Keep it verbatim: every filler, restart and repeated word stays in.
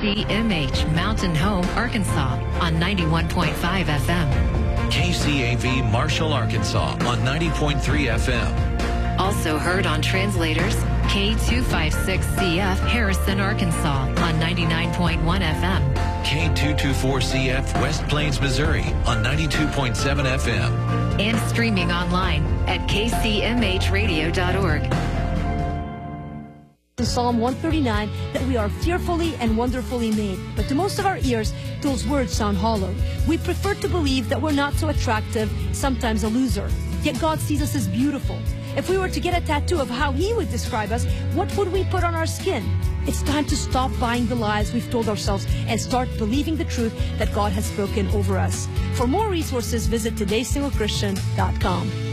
C M H Mountain Home, Arkansas on ninety-one point five F M. K C A V Marshall, Arkansas on ninety point three F M. Also heard on translators, K two fifty-six C F Harrison, Arkansas on ninety-nine point one F M. K two twenty-four C F West Plains, Missouri on ninety-two point seven F M. And streaming online at K C M H radio dot org. In Psalm one thirty-nine, that we are fearfully and wonderfully made. But to most of our ears, those words sound hollow. We prefer to believe that we're not so attractive, sometimes a loser. Yet God sees us as beautiful. If we were to get a tattoo of how He would describe us, what would we put on our skin? It's time to stop buying the lies we've told ourselves and start believing the truth that God has spoken over us. For more resources, visit today single christian dot com.